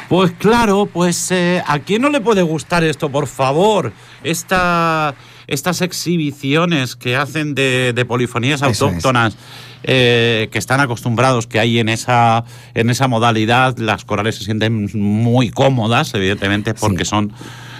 Pues claro, pues ¿a quién no le puede gustar esto, por favor? Estas exhibiciones que hacen de polifonías autóctonas, que están acostumbrados, que hay en esa modalidad. Las corales se sienten muy cómodas, evidentemente, porque son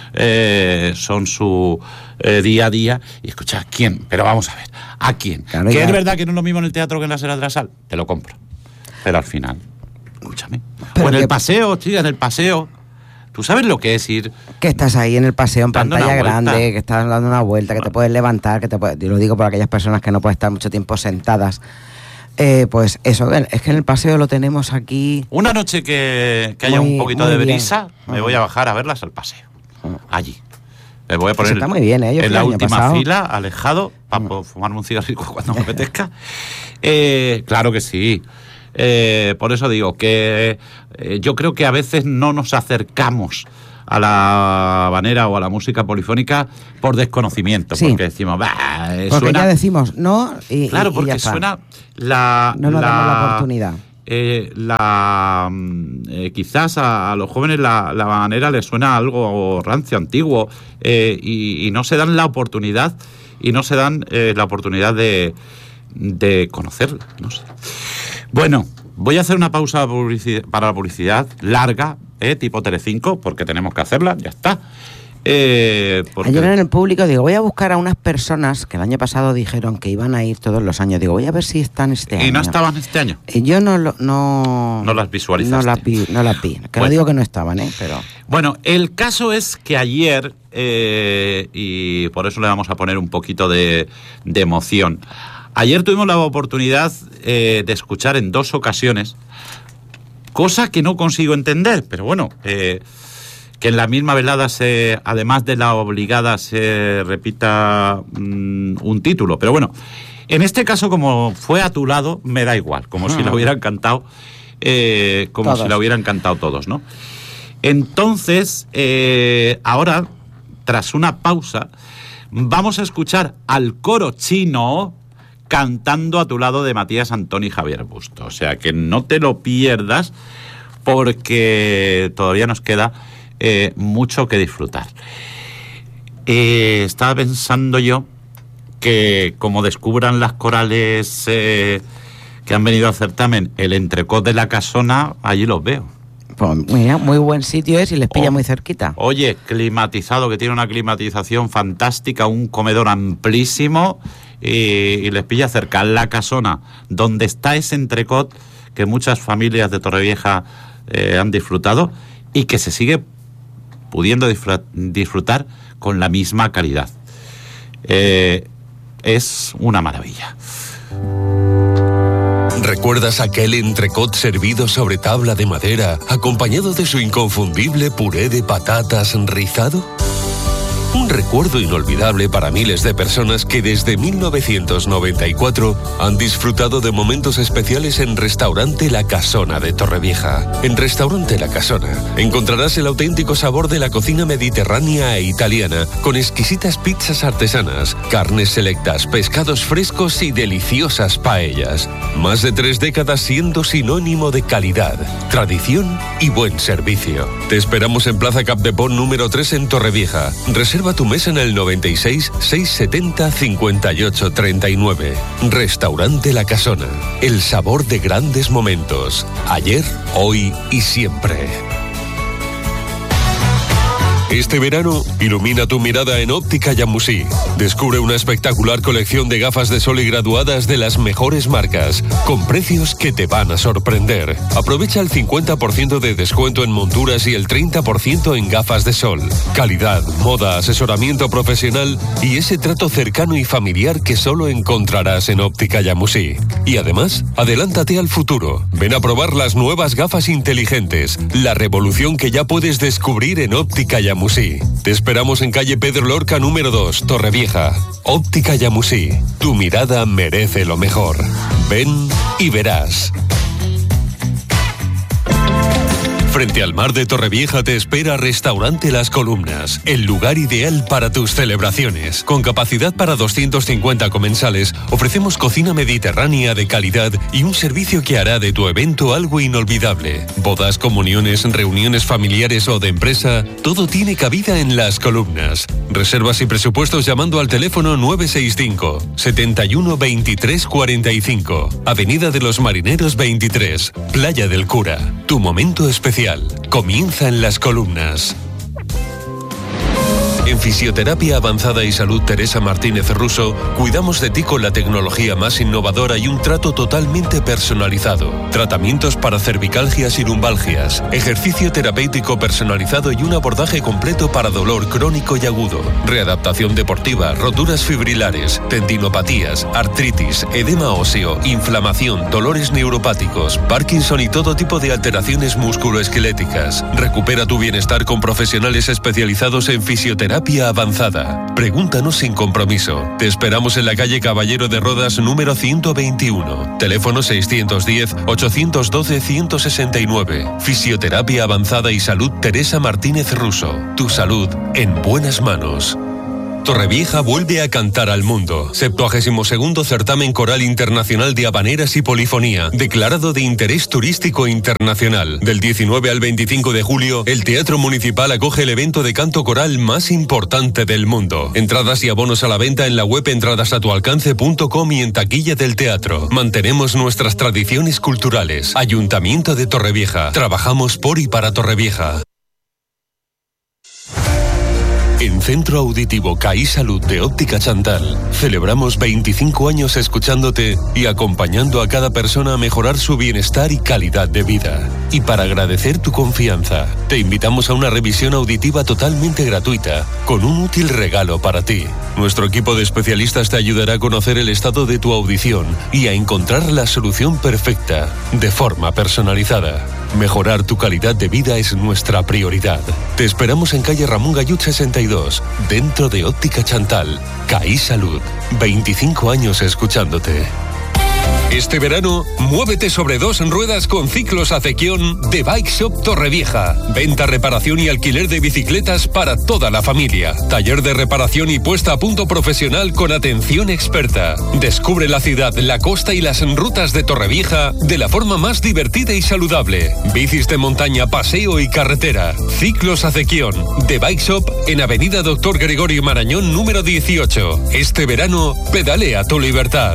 su día a día. Y escucha, ¿a quién? Pero vamos a ver, ¿a quién? Claro, que es verdad que no es lo mismo en el teatro que en la sala de la sal, te lo compro. Pero al final, escúchame. O en el paseo, chica, en el paseo. ¿Tú sabes lo que es ir? Que estás ahí en el paseo en pantalla grande, que estás dando una vuelta, que te puedes levantar, yo lo digo por aquellas personas que no pueden estar mucho tiempo sentadas. Pues eso, es que en el paseo lo tenemos aquí. Una noche que haya un poquito de brisa, me voy a bajar a verlas al paseo. Allí. Me voy a poner está muy bien, en la última fila, alejado, para fumarme un cigarrillo cuando me apetezca. Claro que sí. Por eso digo que yo creo que a veces no nos acercamos a la habanera o a la música polifónica por desconocimiento, porque decimos, porque suena... ya decimos no y claro, porque y suena no nos damos la oportunidad. Quizás a los jóvenes la habanera les suena algo rancio, antiguo, y no se dan la oportunidad de conocerla, no sé. Bueno, voy a hacer una pausa para la publicidad larga, tipo Telecinco, porque tenemos que hacerla, ya está. Ayer en el público digo, voy a buscar a unas personas que el año pasado dijeron que iban a ir todos los años. Digo, voy a ver si están este año. ¿Y no estaban este año? Yo no las visualizaste. No las vi. Que no digo que no estaban, pero... Bueno, el caso es que ayer, y por eso le vamos a poner un poquito de emoción. Ayer tuvimos la oportunidad de escuchar en 2 ocasiones, cosa que no consigo entender, pero bueno... que en la misma velada, además de la obligada, se repita un título. Pero bueno, en este caso, como fue a tu lado, me da igual, como si la hubieran cantado, todos, ¿no? Entonces, ahora, tras una pausa, vamos a escuchar al coro chino cantando a tu lado de Matías Antón y Javier Busto. O sea, que no te lo pierdas, porque todavía nos queda... mucho que disfrutar. Estaba pensando yo que como descubran las corales que han venido al certamen el Entrecot de la Casona, allí los veo. Pues mira, muy buen sitio es y les pilla muy cerquita. Oye, climatizado, que tiene una climatización fantástica, un comedor amplísimo y les pilla cerca. La Casona, donde está ese Entrecot que muchas familias de Torrevieja han disfrutado y que se sigue pudiendo disfrutar con la misma calidad. Es una maravilla. ¿Recuerdas aquel entrecot servido sobre tabla de madera, acompañado de su inconfundible puré de patatas rizado? Un recuerdo inolvidable para miles de personas que desde 1994 han disfrutado de momentos especiales en Restaurante La Casona de Torrevieja. En Restaurante La Casona encontrarás el auténtico sabor de la cocina mediterránea e italiana, con exquisitas pizzas artesanas, carnes selectas, pescados frescos y deliciosas paellas. Más de 3 décadas siendo sinónimo de calidad, tradición y buen servicio. Te esperamos en Plaza Capdeport número 3 en Torrevieja. Reserva tu mesa en el 96 670 58 39. Restaurante La Casona. El sabor de grandes momentos. Ayer, hoy y siempre. Este verano, ilumina tu mirada en Óptica Llamusí. Descubre una espectacular colección de gafas de sol y graduadas de las mejores marcas, con precios que te van a sorprender. Aprovecha el 50% de descuento en monturas y el 30% en gafas de sol. Calidad, moda, asesoramiento profesional y ese trato cercano y familiar que solo encontrarás en Óptica Llamusí. Y además, adelántate al futuro. Ven a probar las nuevas gafas inteligentes, la revolución que ya puedes descubrir en Óptica Llamusí. Te esperamos en calle Pedro Lorca número 2, Torrevieja. Óptica Llamusí. Tu mirada merece lo mejor. Ven y verás. Frente al mar de Torrevieja te espera Restaurante Las Columnas, el lugar ideal para tus celebraciones. Con capacidad para 250 comensales, ofrecemos cocina mediterránea de calidad y un servicio que hará de tu evento algo inolvidable. Bodas, comuniones, reuniones familiares o de empresa, todo tiene cabida en Las Columnas. Reservas y presupuestos llamando al teléfono 965 71 23 45, Avenida de los Marineros 23, Playa del Cura. Tu momento especial comienza en Las Columnas. En Fisioterapia Avanzada y Salud Teresa Martínez Russo, cuidamos de ti con la tecnología más innovadora y un trato totalmente personalizado. Tratamientos para cervicalgias y lumbalgias, ejercicio terapéutico personalizado y un abordaje completo para dolor crónico y agudo, readaptación deportiva, roturas fibrilares, tendinopatías, artritis, edema óseo, inflamación, dolores neuropáticos, Parkinson y todo tipo de alteraciones musculoesqueléticas. Recupera tu bienestar con profesionales especializados en fisioterapia avanzada. Pregúntanos sin compromiso. Te esperamos en la calle Caballero de Rodas número 121. Teléfono 610-812-169. Fisioterapia Avanzada y Salud Teresa Martínez Russo. Tu salud en buenas manos. Torrevieja vuelve a cantar al mundo. 72º Certamen Coral Internacional de Habaneras y Polifonía, declarado de interés turístico internacional. Del 19 al 25 de julio, el Teatro Municipal acoge el evento de canto coral más importante del mundo. Entradas y abonos a la venta en la web entradasatualcance.com y en taquilla del teatro. Mantenemos nuestras tradiciones culturales. Ayuntamiento de Torrevieja. Trabajamos por y para Torrevieja. En Centro Auditivo CAI Salud de Óptica Chantal, celebramos 25 años escuchándote y acompañando a cada persona a mejorar su bienestar y calidad de vida. Y para agradecer tu confianza, te invitamos a una revisión auditiva totalmente gratuita, con un útil regalo para ti. Nuestro equipo de especialistas te ayudará a conocer el estado de tu audición y a encontrar la solución perfecta, de forma personalizada. Mejorar tu calidad de vida es nuestra prioridad. Te esperamos en calle Ramón Gallut 62, dentro de Óptica Chantal. CAI Salud, 25 años escuchándote. Este verano, muévete sobre dos ruedas con Ciclos Acequión de Bike Shop Torrevieja. Venta, reparación y alquiler de bicicletas para toda la familia. Taller de reparación y puesta a punto profesional con atención experta. Descubre la ciudad, la costa y las rutas de Torrevieja de la forma más divertida y saludable. Bicis de montaña, paseo y carretera. Ciclos Acequión de Bike Shop en Avenida Dr. Gregorio Marañón número 18. Este verano, pedalea tu libertad.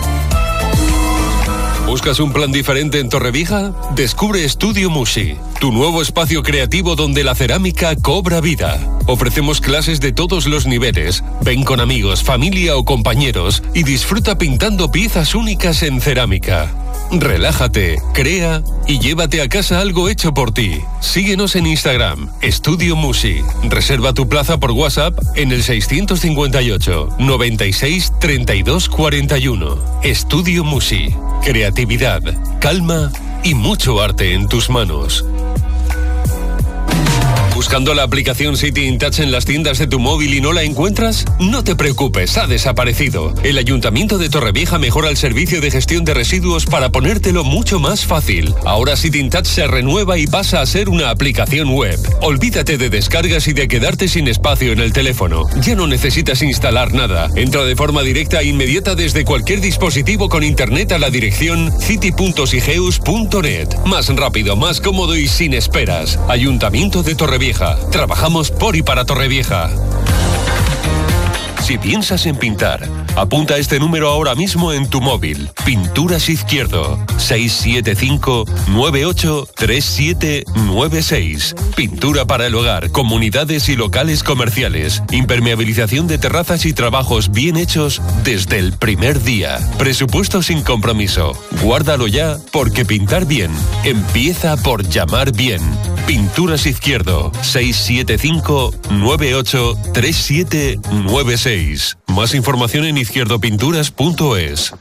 ¿Buscas un plan diferente en Torrevieja? Descubre Estudio Mushi, tu nuevo espacio creativo donde la cerámica cobra vida. Ofrecemos clases de todos los niveles. Ven con amigos, familia o compañeros y disfruta pintando piezas únicas en cerámica. Relájate, crea y llévate a casa algo hecho por ti. Síguenos en Instagram, Estudio Mushi. Reserva tu plaza por WhatsApp en el 658 96 32 41. Estudio Mushi. Creatividad, calma y mucho arte en tus manos. ¿Buscando la aplicación City in Touch en las tiendas de tu móvil y no la encuentras? No te preocupes, ha desaparecido. El Ayuntamiento de Torrevieja mejora el servicio de gestión de residuos para ponértelo mucho más fácil. Ahora City in Touch se renueva y pasa a ser una aplicación web. Olvídate de descargas y de quedarte sin espacio en el teléfono. Ya no necesitas instalar nada. Entra de forma directa e inmediata desde cualquier dispositivo con internet a la dirección city.sigeus.net. Más rápido, más cómodo y sin esperas. Ayuntamiento de Torrevieja. Trabajamos por y para Torrevieja. Si piensas en pintar, apunta este número ahora mismo en tu móvil. Pinturas Izquierdo, 675-983796. Pintura para el hogar, comunidades y locales comerciales. Impermeabilización de terrazas y trabajos bien hechos desde el primer día. Presupuesto sin compromiso. Guárdalo ya, porque pintar bien empieza por llamar bien. Pinturas Izquierdo, 675-983796. Más información en izquierdopinturas.es.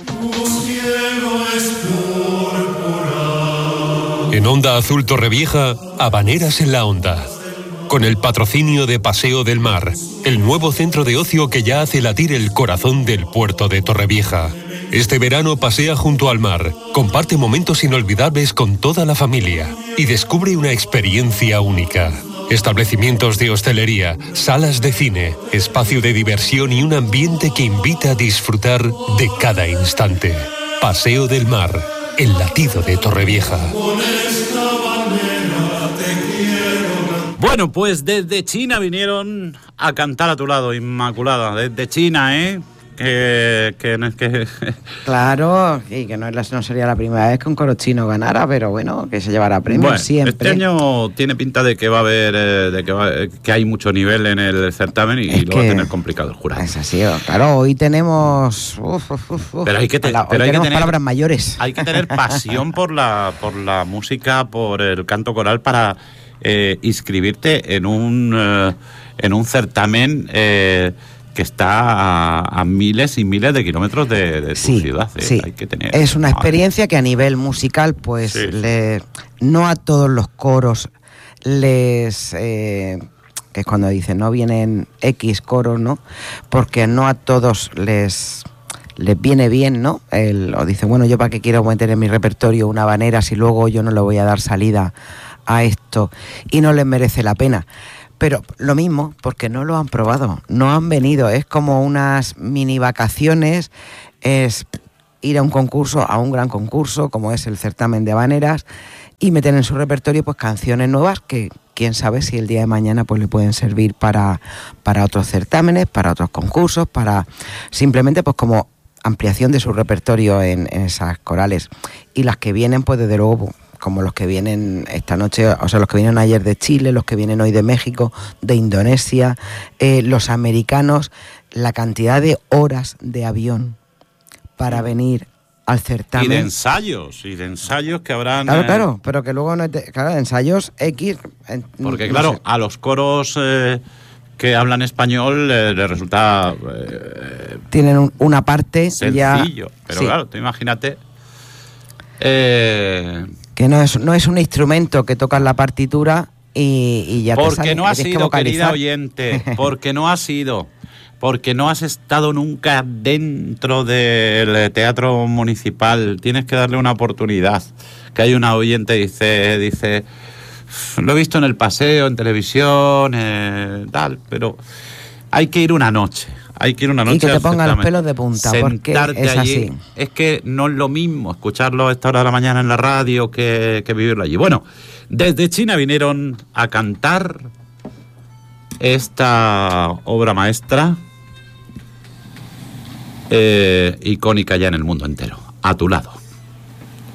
En Onda Azul Torrevieja, Habaneras en la Onda. Con el patrocinio de Paseo del Mar, el nuevo centro de ocio que ya hace latir el corazón del puerto de Torrevieja. Este verano pasea junto al mar, comparte momentos inolvidables con toda la familia y descubre una experiencia única. Establecimientos de hostelería, salas de cine, espacio de diversión y un ambiente que invita a disfrutar de cada instante. Paseo del Mar, el latido de Torrevieja. Bueno, pues desde China vinieron a cantar a tu lado, Inmaculada. Desde China, ¿eh? Que Claro, y que no sería la primera vez que un coro chino ganara, pero bueno, que se llevará premios bueno, siempre. Este año tiene pinta de que va a haber, que hay mucho nivel en el certamen y lo va a tener complicado el jurado. Es así, claro, hoy tenemos... Pero hay que hoy tenemos tener palabras mayores. Hay que tener pasión por la música, por el canto coral para inscribirte en un certamen que está a miles y miles de kilómetros de tu ciudad. Sí. Hay que tener... Es una experiencia que a nivel musical, pues, no a todos los coros les... que es cuando dicen, no vienen X coros, ¿no? Porque no a todos les viene bien, ¿no? O dicen, bueno, yo para qué quiero meter en mi repertorio una habanera si luego yo no le voy a dar salida a esto y no les merece la pena. Pero lo mismo, porque no lo han probado, no han venido, es como unas mini vacaciones, es ir a un concurso, a un gran concurso, como es el certamen de habaneras, y meter en su repertorio pues canciones nuevas que quién sabe si el día de mañana pues le pueden servir para otros certámenes, para otros concursos, para simplemente pues como ampliación de su repertorio en esas corales. Y las que vienen pues desde luego... como los que vienen esta noche, o sea, los que vienen ayer de Chile, los que vienen hoy de México, de Indonesia, los americanos, la cantidad de horas de avión para venir al certamen. Y de ensayos que habrán... Claro, pero que luego no es ensayos X... porque claro, sé. A los coros que hablan español les resulta... tienen una parte sencillo, ya... pero sí. Claro, tú imagínate... que no es un instrumento que tocas la partitura y ya porque te sale. No ha sido, querida oyente, porque no has estado nunca dentro del teatro municipal. Tienes que darle una oportunidad. Que hay una oyente dice lo he visto en el paseo, en televisión, tal, pero hay que ir una noche. Y que te pongan los pelos de punta, porque es allí, así. Es que no es lo mismo escucharlo a esta hora de la mañana en la radio que vivirlo allí. Bueno, desde China vinieron a cantar esta obra maestra icónica ya en el mundo entero. A tu lado.